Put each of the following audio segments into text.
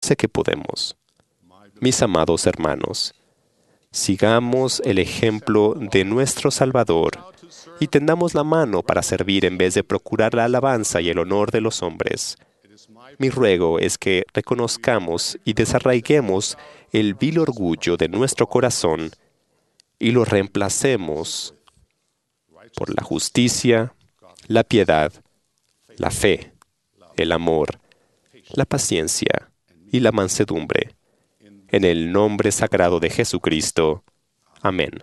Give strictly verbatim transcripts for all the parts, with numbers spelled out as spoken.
sé que podemos. Mis amados hermanos, sigamos el ejemplo de nuestro Salvador y tendamos la mano para servir en vez de procurar la alabanza y el honor de los hombres. Mi ruego es que reconozcamos y desarraiguemos el vil orgullo de nuestro corazón y lo reemplacemos por la justicia, la piedad, la fe, el amor, la paciencia y la mansedumbre. En el nombre sagrado de Jesucristo. Amén.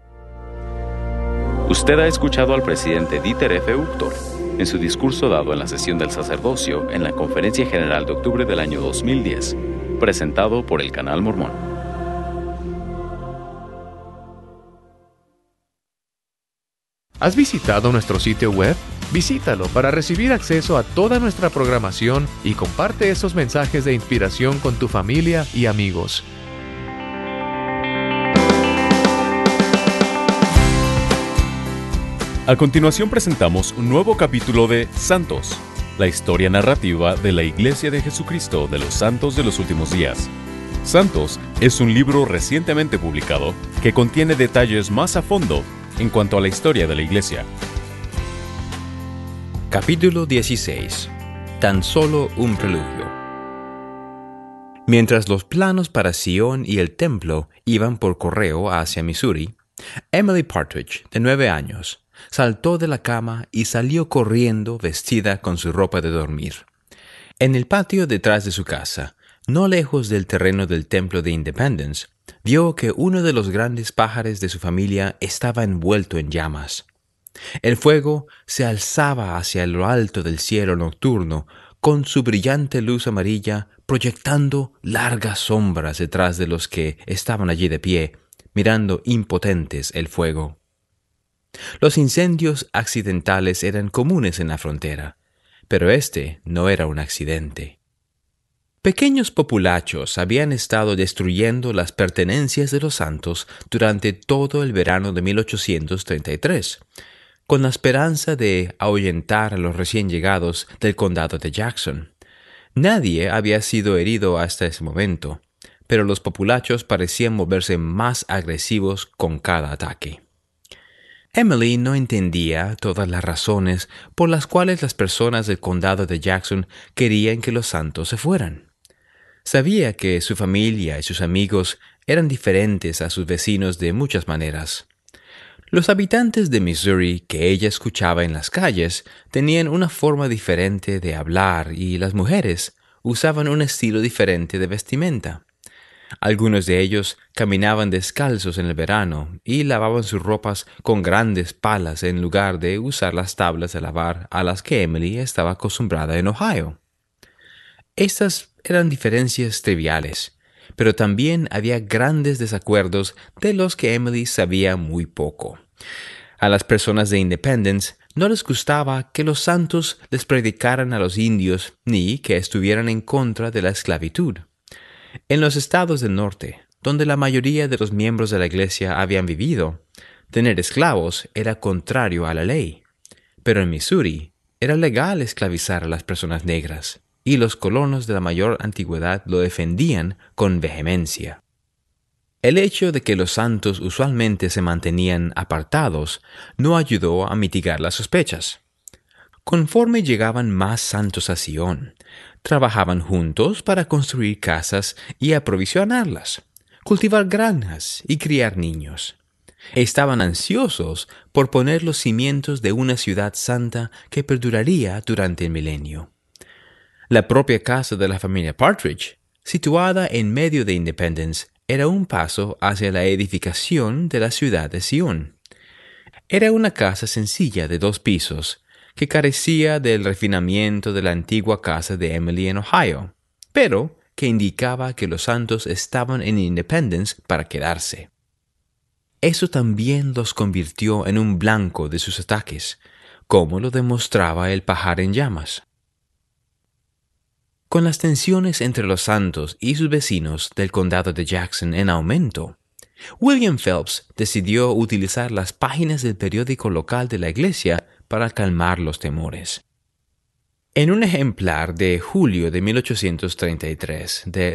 Usted ha escuchado al presidente Dieter F. Uchtdorf en su discurso dado en la sesión del sacerdocio en la Conferencia General de octubre del año dos mil diez, presentado por el Canal Mormón. ¿Has visitado nuestro sitio web? Visítalo para recibir acceso a toda nuestra programación y comparte esos mensajes de inspiración con tu familia y amigos. A continuación presentamos un nuevo capítulo de Santos, la historia narrativa de la Iglesia de Jesucristo de los Santos de los Últimos Días. Santos es un libro recientemente publicado que contiene detalles más a fondo en cuanto a la historia de la Iglesia. Capítulo dieciséis. Tan solo un preludio. Mientras los planos para Sion y el templo iban por correo hacia Missouri, Emily Partridge, de nueve años, saltó de la cama y salió corriendo vestida con su ropa de dormir. En el patio detrás de su casa, no lejos del terreno del templo de Independence, vio que uno de los grandes pájaros de su familia estaba envuelto en llamas. El fuego se alzaba hacia lo alto del cielo nocturno, con su brillante luz amarilla proyectando largas sombras detrás de los que estaban allí de pie, mirando impotentes el fuego. Los incendios accidentales eran comunes en la frontera, pero este no era un accidente. Pequeños populachos habían estado destruyendo las pertenencias de los santos durante todo el verano de mil ochocientos treinta y tres, con la esperanza de ahuyentar a los recién llegados del condado de Jackson. Nadie había sido herido hasta ese momento, pero los populachos parecían moverse más agresivos con cada ataque. Emily no entendía todas las razones por las cuales las personas del condado de Jackson querían que los santos se fueran. Sabía que su familia y sus amigos eran diferentes a sus vecinos de muchas maneras. Los habitantes de Missouri que ella escuchaba en las calles tenían una forma diferente de hablar y las mujeres usaban un estilo diferente de vestimenta. Algunos de ellos caminaban descalzos en el verano y lavaban sus ropas con grandes palas en lugar de usar las tablas de lavar a las que Emily estaba acostumbrada en Ohio. Estas eran diferencias triviales, pero también había grandes desacuerdos de los que Emily sabía muy poco. A las personas de Independence no les gustaba que los santos les predicaran a los indios ni que estuvieran en contra de la esclavitud. En los estados del norte, donde la mayoría de los miembros de la iglesia habían vivido, tener esclavos era contrario a la ley. Pero en Missouri era legal esclavizar a las personas negras, y los colonos de la mayor antigüedad lo defendían con vehemencia. El hecho de que los santos usualmente se mantenían apartados no ayudó a mitigar las sospechas. Conforme llegaban más santos a Sion, trabajaban juntos para construir casas y aprovisionarlas, cultivar granjas y criar niños. Estaban ansiosos por poner los cimientos de una ciudad santa que perduraría durante el milenio. La propia casa de la familia Partridge, situada en medio de Independence, era un paso hacia la edificación de la ciudad de Sion. Era una casa sencilla de dos pisos, que carecía del refinamiento de la antigua casa de Emily en Ohio, pero que indicaba que los santos estaban en Independence para quedarse. Eso también los convirtió en un blanco de sus ataques, como lo demostraba el pajar en llamas. Con las tensiones entre los santos y sus vecinos del condado de Jackson en aumento, William Phelps decidió utilizar las páginas del periódico local de la iglesia para calmar los temores. En un ejemplar de julio de mil ochocientos treinta y tres de